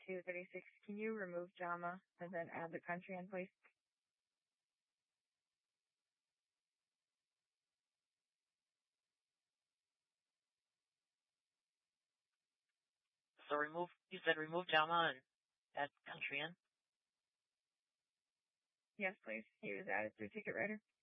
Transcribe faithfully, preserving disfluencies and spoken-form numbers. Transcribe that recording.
two thirty-six. Can you remove JAMA and then add the country in, please? So remove, you said remove JAMA and add country in? Yes, please. He was added through Ticket Writer.